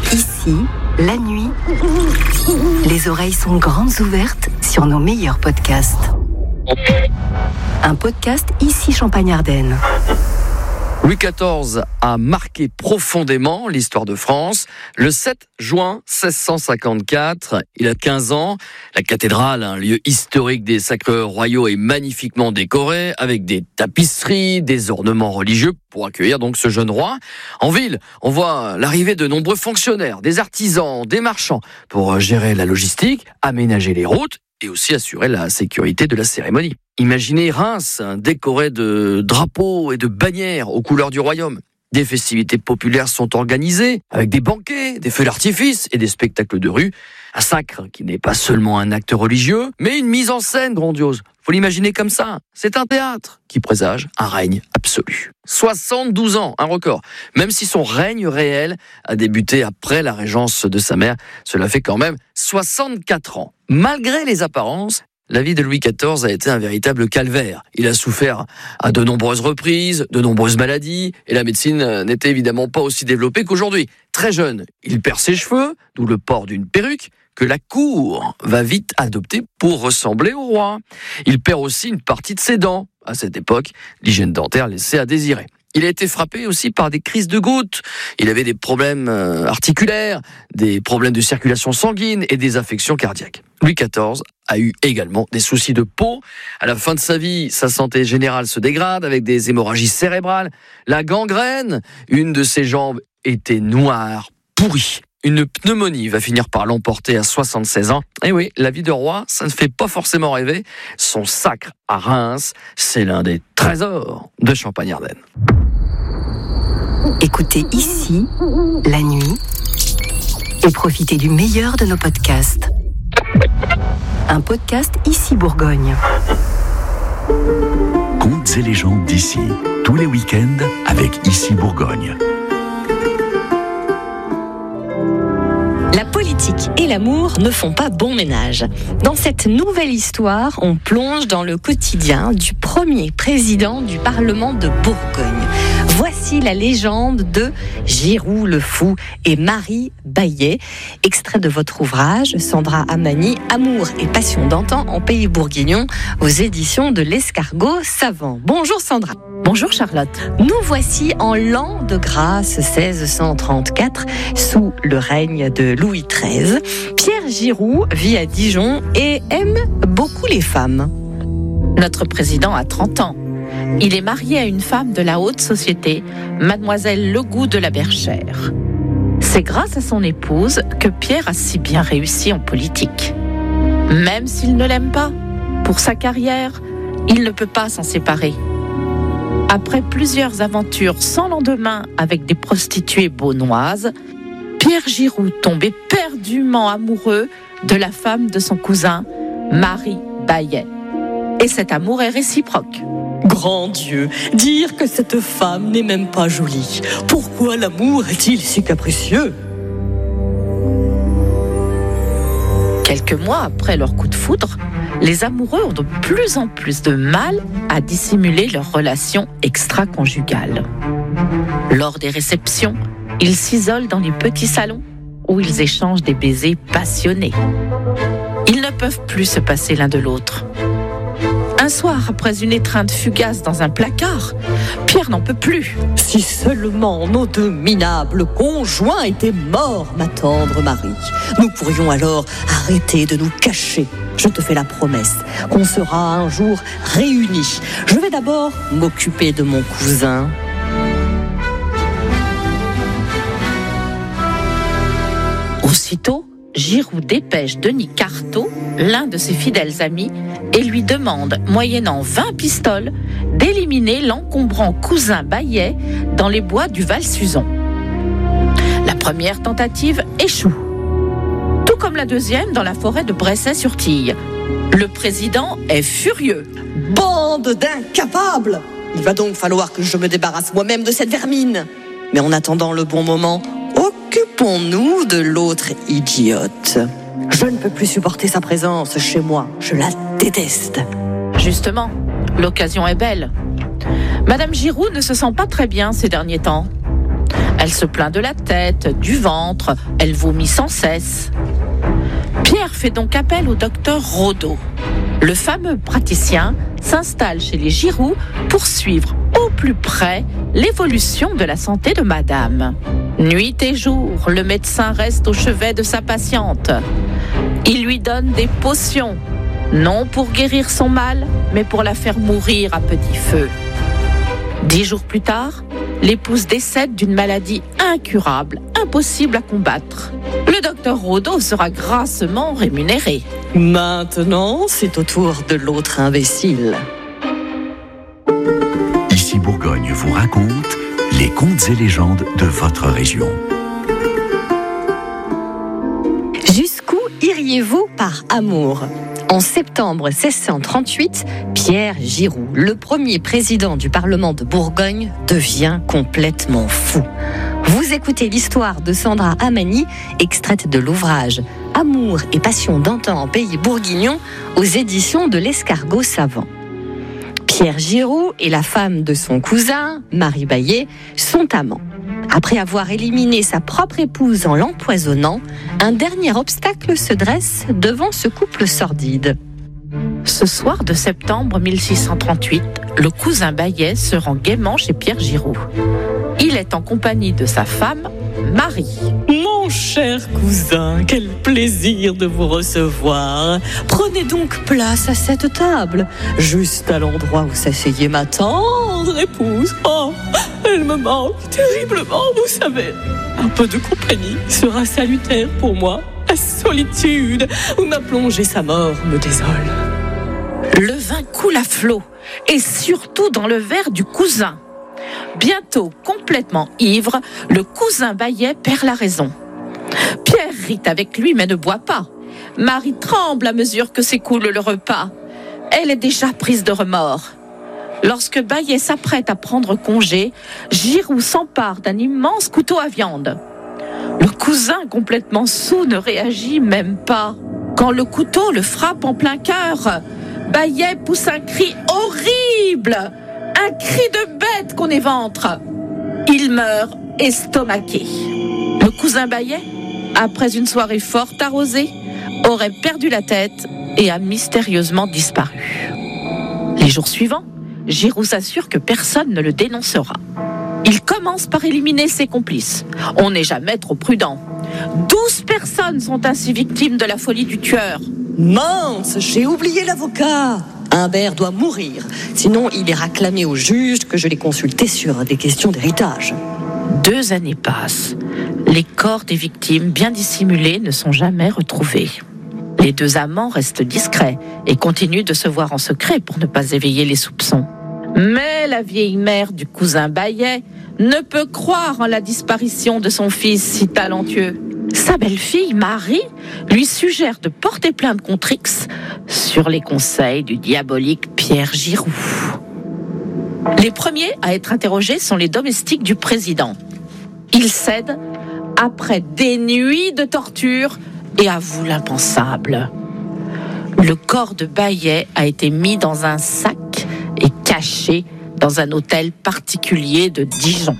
Ici, la nuit, les oreilles sont grandes ouvertes sur nos meilleurs podcasts. Un podcast Ici Champagne-Ardenne. Louis XIV a marqué profondément l'histoire de France. Le 7 juin 1654, il a 15 ans. La cathédrale, un lieu historique des sacres royaux, est magnifiquement décorée avec des tapisseries, des ornements religieux pour accueillir donc ce jeune roi. En ville, on voit l'arrivée de nombreux fonctionnaires, des artisans, des marchands pour gérer la logistique, aménager les routes et aussi assurer la sécurité de la cérémonie. Imaginez Reims décoré de drapeaux et de bannières aux couleurs du royaume. Des festivités populaires sont organisées avec des banquets, des feux d'artifice et des spectacles de rue. Un sacre qui n'est pas seulement un acte religieux, mais une mise en scène grandiose. Faut l'imaginer comme ça. C'est un théâtre qui présage un règne absolu. 72 ans, un record. Même si son règne réel a débuté après la régence de sa mère, cela fait quand même 64 ans. Malgré les apparences, la vie de Louis XIV a été un véritable calvaire. Il a souffert à de nombreuses reprises, de nombreuses maladies, et la médecine n'était évidemment pas aussi développée qu'aujourd'hui. Très jeune, il perd ses cheveux, d'où le port d'une perruque, que la cour va vite adopter pour ressembler au roi. Il perd aussi une partie de ses dents. À cette époque, l'hygiène dentaire laissait à désirer. Il a été frappé aussi par des crises de goutte. Il avait des problèmes articulaires, des problèmes de circulation sanguine et des affections cardiaques. Louis XIV a eu également des soucis de peau. À la fin de sa vie, sa santé générale se dégrade avec des hémorragies cérébrales, la gangrène. Une de ses jambes était noire, pourrie. Une pneumonie va finir par l'emporter à 76 ans. Et oui, la vie de roi, ça ne fait pas forcément rêver. Son sacre à Reims, c'est l'un des trésors de Champagne-Ardenne. Écoutez Ici, la nuit, et profitez du meilleur de nos podcasts. Un podcast Ici Bourgogne. Contes et légendes d'ici, tous les week-ends avec Ici Bourgogne. La politique et l'amour ne font pas bon ménage. Dans cette nouvelle histoire, on plonge dans le quotidien du premier président du Parlement de Bourgogne. Voici la légende de Giroud le Fou et Marie Baillet, extrait de votre ouvrage Sandra Amani, Amour et passion d'antan en pays bourguignon, aux éditions de l'Escargot Savant. Bonjour Sandra. Bonjour Charlotte. Nous voici en l'an de grâce 1634, sous le règne de Louis XIII. Pierre Giroud vit à Dijon et aime beaucoup les femmes. Notre président a 30 ans. Il est marié à une femme de la haute société, mademoiselle Legout de la Berchère. C'est grâce à son épouse que Pierre a si bien réussi en politique. Même s'il ne l'aime pas, pour sa carrière, il ne peut pas s'en séparer. Après plusieurs aventures sans lendemain avec des prostituées beaunoises, Pierre Giroud tombe éperdument amoureux de la femme de son cousin, Marie Baillet. Et cet amour est réciproque. Grand Dieu, dire que cette femme n'est même pas jolie. Pourquoi l'amour est-il si capricieux ? Quelques mois après leur coup de foudre, les amoureux ont de plus en plus de mal à dissimuler leur relation extra-conjugale. Lors des réceptions, ils s'isolent dans les petits salons où ils échangent des baisers passionnés. Ils ne peuvent plus se passer l'un de l'autre. Un soir, après une étreinte fugace dans un placard, Pierre n'en peut plus. Si seulement nos deux minables conjoints étaient morts, ma tendre Marie, nous pourrions alors arrêter de nous cacher. Je te fais la promesse qu'on sera un jour réunis. Je vais d'abord m'occuper de mon cousin. Aussitôt, Giroud dépêche Denis Carteau, l'un de ses fidèles amis, et lui demande, moyennant 20 pistoles, d'éliminer l'encombrant cousin Baillet dans les bois du Val-Suzon. La première tentative échoue, tout comme la deuxième dans la forêt de Bresset-sur-Tille. Le président est furieux. Bande d'incapables ! Il va donc falloir que je me débarrasse moi-même de cette vermine. Mais en attendant le bon moment, occupons-nous de l'autre idiote. Je ne peux plus supporter sa présence chez moi. Je la déteste. Justement, l'occasion est belle. Madame Giroud ne se sent pas très bien ces derniers temps. Elle se plaint de la tête, du ventre, elle vomit sans cesse. Pierre fait donc appel au docteur Rodeau. Le fameux praticien s'installe chez les Giroux pour suivre au plus près l'évolution de la santé de madame. Nuit et jour, le médecin reste au chevet de sa patiente. Il lui donne des potions, non pour guérir son mal, mais pour la faire mourir à petit feu. 10 jours plus tard, l'épouse décède d'une maladie incurable, impossible à combattre. Le docteur Rodeau sera grassement rémunéré. Maintenant, c'est au tour de l'autre imbécile. Ici Bourgogne vous raconte les contes et légendes de votre région. Jusqu'où iriez-vous par amour ? En septembre 1638, Pierre Giroux, le premier président du Parlement de Bourgogne, devient complètement fou. Vous écoutez l'histoire de Sandra Amani, extraite de l'ouvrage « Amour et passion d'antan en pays bourguignon » aux éditions de l'Escargot savant. Pierre Giroux et la femme de son cousin, Marie Baillet, sont amants. Après avoir éliminé sa propre épouse en l'empoisonnant, un dernier obstacle se dresse devant ce couple sordide. Ce soir de septembre 1638, le cousin Baillet se rend gaiement chez Pierre Giroux. Il est en compagnie de sa femme, Marie. Mon cher cousin, quel plaisir de vous recevoir. Prenez donc place à cette table, juste à l'endroit où s'asseyait ma tendre épouse. Oh, elle me manque terriblement, vous savez. Un peu de compagnie sera salutaire pour moi. La solitude où m'a plongé sa mort me désole. Le vin coule à flot, et surtout dans le verre du cousin. Bientôt complètement ivre, le cousin Baillet perd la raison. Pierre rit avec lui mais ne boit pas. Marie tremble à mesure que s'écoule le repas. Elle est déjà prise de remords. Lorsque Baillet s'apprête à prendre congé, Giroux s'empare d'un immense couteau à viande. Le cousin, complètement saoul, ne réagit même pas. Quand le couteau le frappe en plein cœur, Baillet pousse un cri horrible, un cri de bête qu'on éventre. Il meurt estomaqué. Le cousin Baillet, après une soirée fort arrosée, aurait perdu la tête et a mystérieusement disparu. Les jours suivants, Giroux s'assure que personne ne le dénoncera. Il commence par éliminer ses complices. On n'est jamais trop prudent. 12 personnes sont ainsi victimes de la folie du tueur. Mince, j'ai oublié l'avocat. Humbert doit mourir, sinon il ira clamer au juge que je l'ai consulté sur des questions d'héritage. 2 années passent. Les corps des victimes, bien dissimulés, ne sont jamais retrouvés. Les 2 amants restent discrets et continuent de se voir en secret pour ne pas éveiller les soupçons. Mais la vieille mère du cousin Baillet ne peut croire en la disparition de son fils si talentueux. Sa belle-fille, Marie, lui suggère de porter plainte contre X sur les conseils du diabolique Pierre Giroux. Les premiers à être interrogés sont les domestiques du président. Ils cèdent après des nuits de torture et avouent l'impensable. Le corps de Baillet a été mis dans un sac et caché dans un hôtel particulier de Dijon.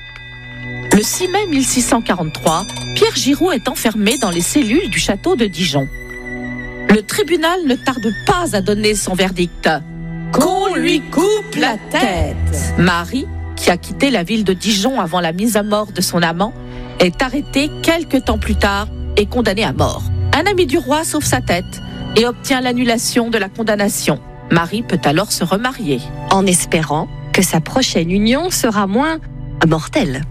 Le 6 mai 1643, Pierre Giroux est enfermé dans les cellules du château de Dijon. Le tribunal ne tarde pas à donner son verdict. Qu'on lui coupe la tête. Marie, qui a quitté la ville de Dijon avant la mise à mort de son amant, est arrêtée quelque temps plus tard et condamnée à mort. Un ami du roi sauve sa tête et obtient l'annulation de la condamnation. Marie peut alors se remarier. En espérant que sa prochaine union sera moins mortelle.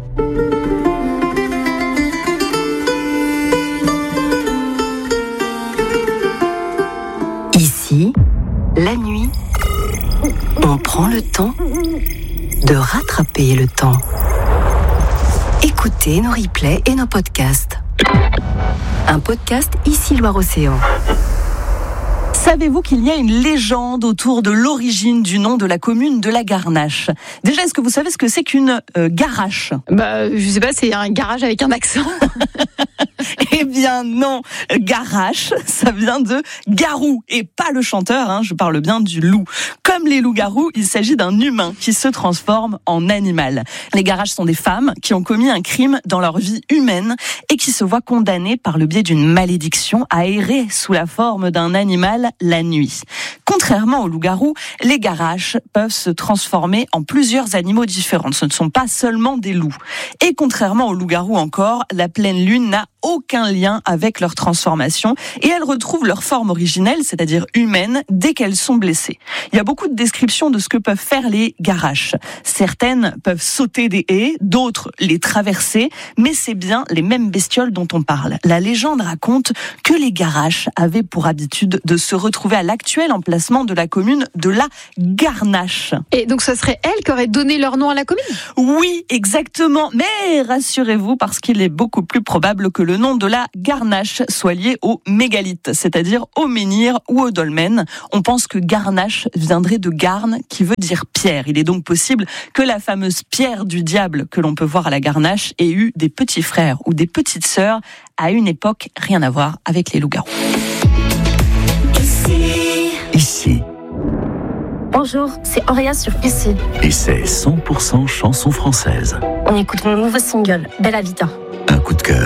Ici, la nuit, on prend le temps de rattraper le temps. Écoutez nos replays et nos podcasts. Un podcast Ici Loire-Océan. Savez-vous qu'il y a une légende autour de l'origine du nom de la commune de la Garnache ? Déjà, est-ce que vous savez ce que c'est qu'une garache ? Je sais pas, c'est un garage avec un accent. Eh bien non, Garache, ça vient de garou et pas le chanteur, je parle bien du loup. Comme les loups-garous, il s'agit d'un humain qui se transforme en animal. Les Garaches sont des femmes qui ont commis un crime dans leur vie humaine et qui se voient condamnées par le biais d'une malédiction à errer sous la forme d'un animal la nuit. Contrairement aux loups-garous, les Garaches peuvent se transformer en plusieurs animaux différents. Ce ne sont pas seulement des loups. Et contrairement aux loups-garous encore, la pleine lune n'a aucun lien avec leur transformation et elles retrouvent leur forme originelle, c'est-à-dire humaine, dès qu'elles sont blessées. Il y a beaucoup de descriptions de ce que peuvent faire les Garaches. Certaines peuvent sauter des haies, d'autres les traverser, mais c'est bien les mêmes bestioles dont on parle. La légende raconte que les Garaches avaient pour habitude de se retrouver à l'actuel emplacement de la commune de la Garnache. Et donc ce serait elles qui auraient donné leur nom à la commune ? Oui, exactement, mais rassurez-vous parce qu'il est beaucoup plus probable que le nom de la Garnache soit lié au mégalithe, c'est-à-dire au menhir ou au dolmen. On pense que Garnache viendrait de Garn, qui veut dire pierre. Il est donc possible que la fameuse pierre du diable que l'on peut voir à la Garnache ait eu des petits frères ou des petites sœurs à une époque, rien à voir avec les loups-garous. Ici. Bonjour, c'est Auréa sur Ici. Et c'est 100% chanson française. On écoute mon nouveau single, Bella Vita. Un coup de cœur.